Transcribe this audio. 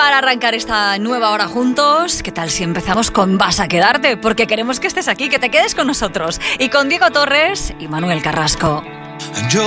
para arrancar esta nueva hora juntos. ¿Qué tal si empezamos con Vas a quedarte? Porque queremos que estés aquí, que te quedes con nosotros. Y con Diego Torres y Manuel Carrasco.